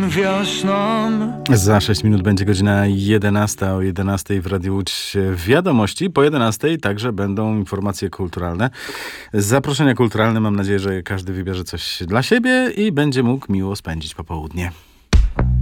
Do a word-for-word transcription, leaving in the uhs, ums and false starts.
wiosną. Za sześć minut będzie godzina jedenasta. O jedenastej w Radiu Łódź wiadomości. Po jedenastej także będą informacje kulturalne. Zaproszenia kulturalne. Mam nadzieję, że każdy wybierze coś dla siebie i będzie mógł miło spędzić popołudnie.